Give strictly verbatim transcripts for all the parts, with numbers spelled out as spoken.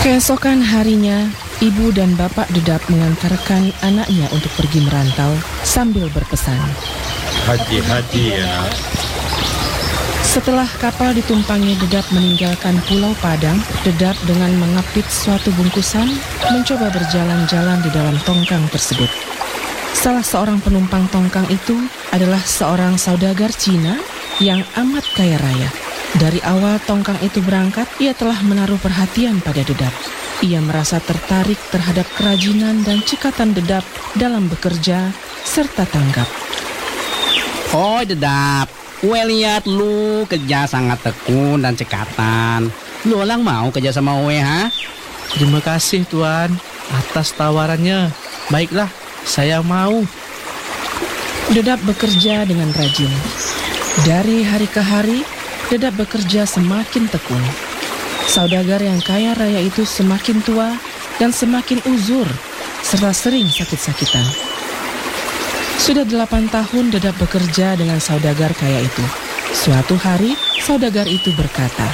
Keesokan harinya, ibu dan bapak Dedap mengantarkan anaknya untuk pergi merantau sambil berpesan, "Hati-hati ya nak." Setelah kapal ditumpangi Dedap meninggalkan Pulau Padang, Dedap dengan mengapit suatu bungkusan mencoba berjalan-jalan di dalam tongkang tersebut. Salah seorang penumpang tongkang itu adalah seorang saudagar Cina yang amat kaya raya. Dari awal tongkang itu berangkat, ia telah menaruh perhatian pada Dedap. Ia merasa tertarik terhadap kerajinan dan cekatan Dedap dalam bekerja serta tanggap. Oh Dedap, gue lihat lu kerja sangat tekun dan cekatan. Lu orang mau kerja sama gue, ha? Terima kasih Tuan atas tawarannya. Baiklah, saya mau. Dedap bekerja dengan rajin. Dari hari ke hari, Dedap bekerja semakin tekun. Saudagar yang kaya raya itu semakin tua dan semakin uzur, serta sering sakit-sakitan. Sudah delapan tahun Dedap bekerja dengan saudagar kaya itu. Suatu hari, saudagar itu berkata,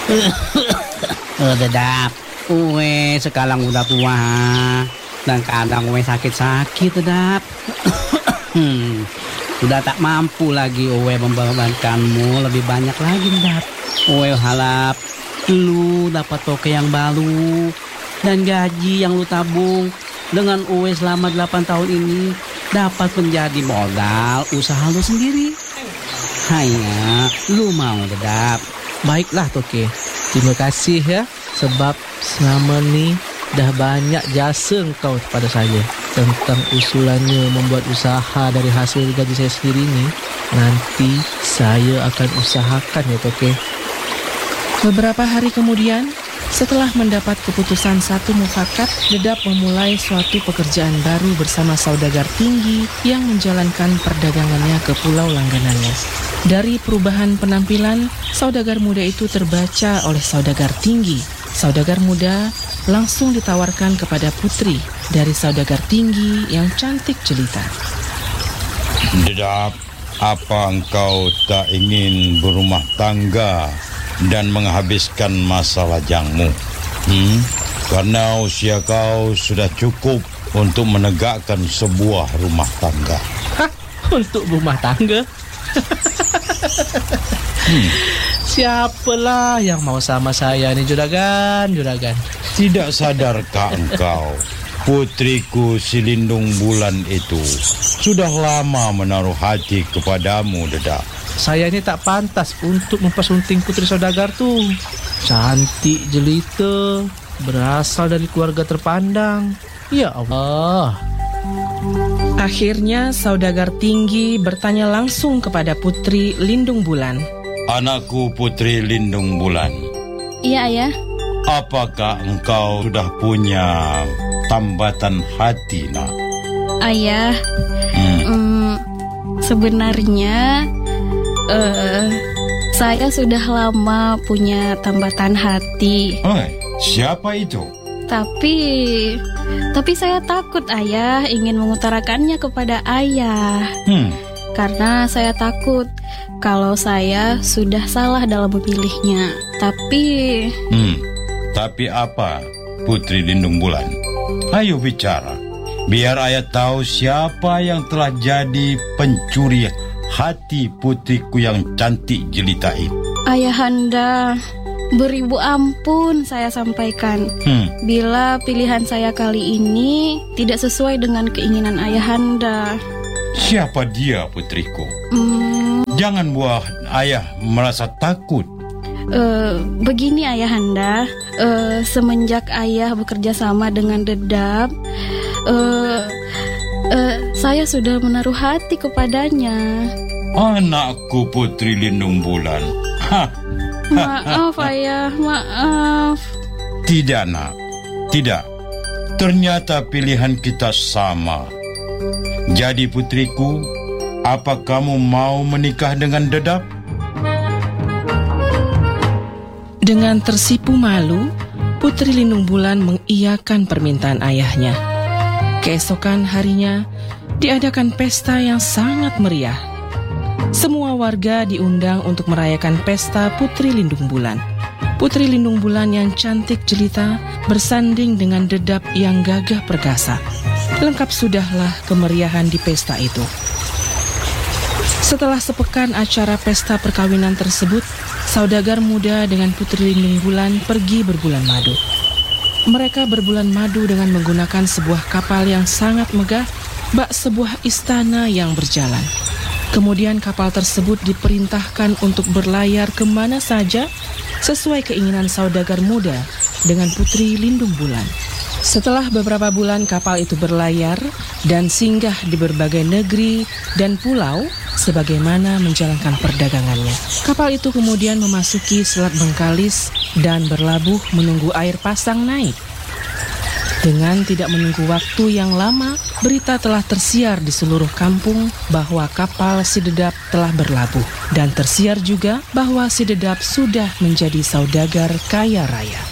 Oh Dedap, gue sekarang udah tua dan kadang gue sakit-sakit Dedap. hmm, Udah tak mampu lagi gue membebankanmu lebih banyak lagi Dedap. Gue harap lu dapat toke yang baru dan gaji yang lu tabung dengan gue selama delapan tahun ini dapat menjadi modal usaha lu sendiri. Hanya lu mau Dedap. Baiklah Toke, terima kasih ya, sebab selama ini dah banyak jasa engkau kepada saya. Tentang usulannya membuat usaha dari hasil gaji saya sendiri ini, nanti saya akan usahakan ya Toke. Beberapa hari kemudian, setelah mendapat keputusan satu mufakat, Dedap memulai suatu pekerjaan baru bersama saudagar tinggi yang menjalankan perdagangannya ke pulau langganannya. Dari perubahan penampilan, saudagar muda itu terbaca oleh saudagar tinggi. Saudagar muda langsung ditawarkan kepada putri dari saudagar tinggi yang cantik jelita. "Dedap, apa engkau tak ingin berumah tangga dan menghabiskan masa lajangmu? Hmm? Karena usia kau sudah cukup untuk menegakkan sebuah rumah tangga." Hah? Untuk rumah tangga? hmm. Siapalah yang mau sama saya nih juragan, juragan? Tidak sadarkah engkau, putriku si Lindung Bulan itu sudah lama menaruh hati kepadamu, Dedap. Saya ini tak pantas untuk mempersunting putri saudagar tuh. Cantik jelita, berasal dari keluarga terpandang. Ya Allah. Akhirnya saudagar tinggi bertanya langsung kepada putri Lindung Bulan. "Anakku Putri Lindung Bulan. Iya ayah. Apakah engkau sudah punya tambatan hati, nak?" Ayah, Hmm. mm, sebenarnya uh, saya sudah lama punya tambatan hati. Oh, siapa itu? Tapi, tapi saya takut ayah ingin mengutarakannya kepada ayah. Hmm. Karena saya takut kalau saya sudah salah dalam memilihnya. Tapi... Hmm. Tapi apa, Putri Lindung Bulan? Ayo bicara, biar ayah tahu siapa yang telah jadi pencuri hati putriku yang cantik jelita itu. Ayahanda, beribu ampun saya sampaikan. Hmm. Bila pilihan saya kali ini tidak sesuai dengan keinginan ayahanda. Siapa dia, putriku? Hmm, Jangan buat ayah merasa takut. uh, begini ayahanda, uh, semenjak ayah bekerja sama dengan Dedap, uh, uh, saya sudah menaruh hati kepadanya. Anakku Putri Lindung Bulan. Hah. Maaf ayah, maaf. Tidak, nak. Tidak. Ternyata pilihan kita sama. Jadi putriku, apa kamu mau menikah dengan Dedap? Dengan tersipu malu, Putri Lindung Bulan mengiyakan permintaan ayahnya. Keesokan harinya, diadakan pesta yang sangat meriah. Semua warga diundang untuk merayakan pesta Putri Lindung Bulan. Putri Lindung Bulan yang cantik jelita bersanding dengan Dedap yang gagah perkasa. Lengkap sudahlah kemeriahan di pesta itu. Setelah sepekan acara pesta perkawinan tersebut, saudagar muda dengan Putri Lindung Bulan pergi berbulan madu. Mereka berbulan madu dengan menggunakan sebuah kapal yang sangat megah, bak sebuah istana yang berjalan. Kemudian kapal tersebut diperintahkan untuk berlayar kemana saja sesuai keinginan saudagar muda dengan Putri Lindung Bulan. Setelah beberapa bulan kapal itu berlayar dan singgah di berbagai negeri dan pulau sebagaimana menjalankan perdagangannya. Kapal itu kemudian memasuki Selat Bengkalis dan berlabuh menunggu air pasang naik. Dengan tidak menunggu waktu yang lama, berita telah tersiar di seluruh kampung bahwa kapal Si Dedap telah berlabuh. Dan tersiar juga bahwa Si Dedap sudah menjadi saudagar kaya raya.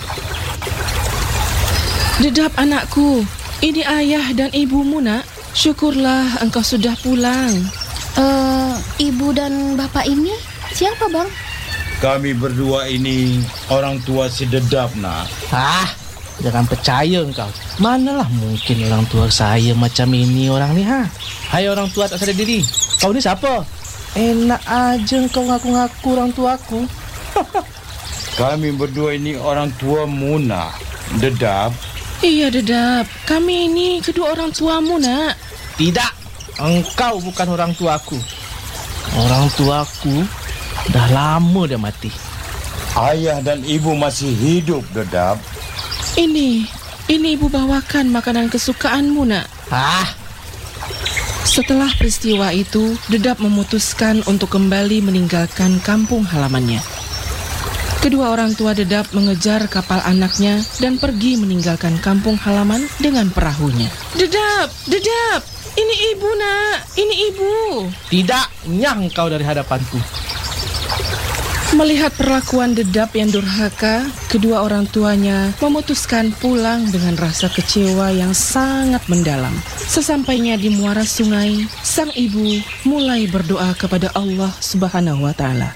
Dedap anakku, ini ayah dan ibumu nak. Syukurlah engkau sudah pulang. Uh, ibu dan bapak ini siapa bang? Kami berdua ini orang tua Si Dedap nak. Ah, jangan percaya engkau. Manalah mungkin orang tua saya macam ini orang ni ha. Hai orang tua tak sadar diri. Kau ni siapa? Enak aja engkau ngaku-ngaku orang tuaku. Kami berdua ini orang tua Muna, Dedap. Iya Dedap, kami ini kedua orang tuamu nak. Tidak, engkau bukan orang tuaku. Orang tuaku dah lama dia mati. Ayah dan ibu masih hidup, Dedap. Ini, ini ibu bawakan makanan kesukaanmu nak. Ah, Setelah peristiwa itu, Dedap memutuskan untuk kembali meninggalkan kampung halamannya. Kedua orang tua Dedap mengejar kapal anaknya dan pergi meninggalkan kampung halaman dengan perahunya. Dedap, Dedap, ini ibu nak, ini ibu. tidak, nyang kau dari hadapanku. Melihat perlakuan Dedap yang durhaka, kedua orang tuanya memutuskan pulang dengan rasa kecewa yang sangat mendalam. Sesampainya di muara sungai, sang ibu mulai berdoa kepada Allah Subhanahu wa Ta'ala.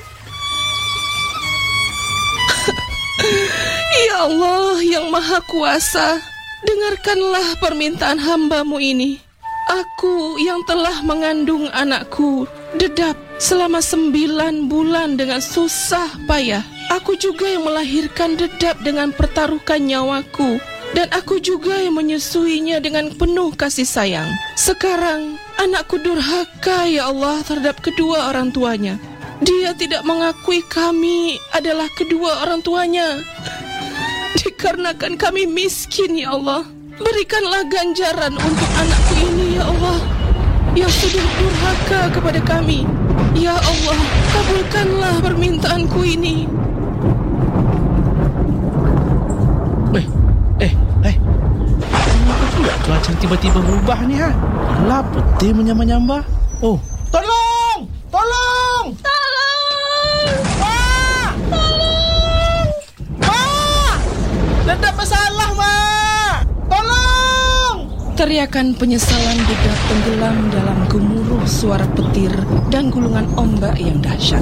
Ya Allah yang Maha Kuasa, dengarkanlah permintaan hamba-Mu ini. Aku yang telah mengandung anakku, Dedap, selama sembilan bulan dengan susah payah. Aku juga yang melahirkan Dedap dengan pertaruhkan nyawaku. Dan aku juga yang menyusuinya dengan penuh kasih sayang. Sekarang, anakku durhaka ya Allah terhadap kedua orang tuanya. Dia tidak mengakui kami adalah kedua orang tuanya. Dikarenakan kami miskin ya Allah, berikanlah ganjaran untuk anakku ini ya Allah, yang sudah durhaka kepada kami. Ya Allah, kabulkanlah permintaanku ini. Eh, eh, eh. Kenapa pula cuaca tiba-tiba berubah ni ha? Gelap putih menyambar-nyambar. Oh, tolong! Tolong! Dedap masalah, Mak! Tolong! Teriakan penyesalan Dedap tenggelam dalam gemuruh suara petir dan gulungan ombak yang dahsyat.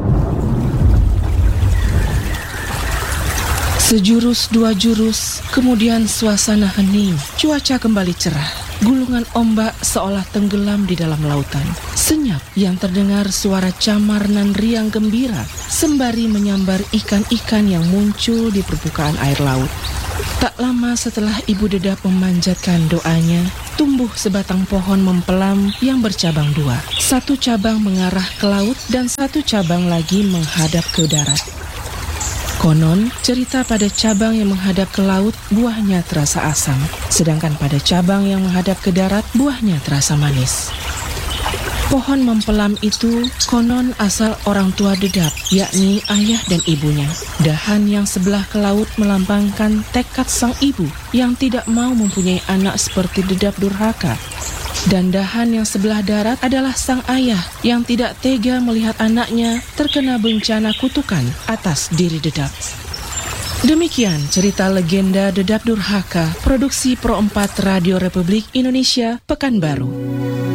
Sejurus dua jurus, kemudian suasana hening, cuaca kembali cerah. Gulungan ombak seolah tenggelam di dalam lautan. Senyap yang terdengar suara camar nan riang gembira sembari menyambar ikan-ikan yang muncul di permukaan air laut. Tak lama setelah Ibu Dedap memanjatkan doanya, tumbuh sebatang pohon mempelam yang bercabang dua. Satu cabang mengarah ke laut dan satu cabang lagi menghadap ke darat. Konon, cerita pada cabang yang menghadap ke laut, buahnya terasa asam. Sedangkan pada cabang yang menghadap ke darat, buahnya terasa manis. Pohon mempelam itu konon asal orang tua Dedap, yakni ayah dan ibunya. Dahan yang sebelah ke laut melambangkan tekad sang ibu yang tidak mau mempunyai anak seperti Dedap durhaka. Dan dahan yang sebelah darat adalah sang ayah yang tidak tega melihat anaknya terkena bencana kutukan atas diri Dedap. Demikian cerita legenda Dedap Durhaka, produksi Pro empat Radio Republik Indonesia, Pekanbaru.